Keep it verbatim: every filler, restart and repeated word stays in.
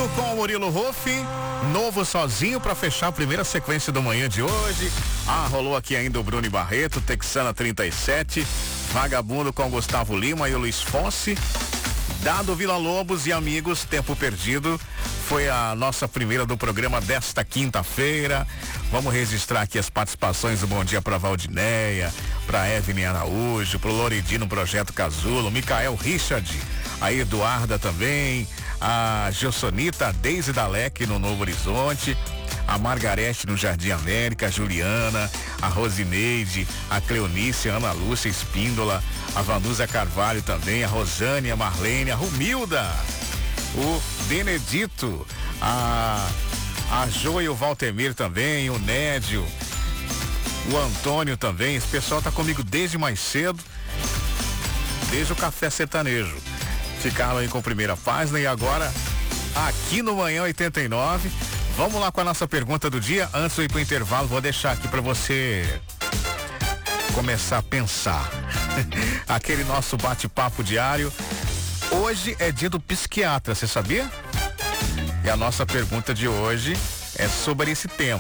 com o Murilo Ruff, novo sozinho para fechar a primeira sequência do manhã de hoje. Ah, rolou aqui ainda o Bruno Barreto, Texana trinta e sete, Vagabundo com Gustavo Lima e o Luiz Fonse. Dado Vila Lobos e Amigos, Tempo Perdido, foi a nossa primeira do programa desta quinta-feira. Vamos registrar aqui as participações do Bom Dia para Valdineia, para Evelyn Araújo, pro Loridino Projeto Casulo, Micael Richard, a Eduarda também, a Gilsonita, a Deise Dalek no Novo Horizonte, a Margarete no Jardim América, a Juliana, a Rosineide, a Cleonice, a Ana Lúcia Espíndola, a Vanusa Carvalho também, a Rosane, a Marlene, a Romilda, o Benedito, a, a Jo e o Valtemir também, o Nédio, o Antônio também. Esse pessoal tá comigo desde mais cedo, desde o Café Sertanejo. Ficaram aí com a primeira página e agora aqui no Manhã oitenta e nove. Vamos lá com a nossa pergunta do dia. Antes de ir pro intervalo, vou deixar aqui para você começar a pensar. Aquele nosso bate-papo diário. Hoje é dia do psiquiatra, você sabia? E a nossa pergunta de hoje é sobre esse tema.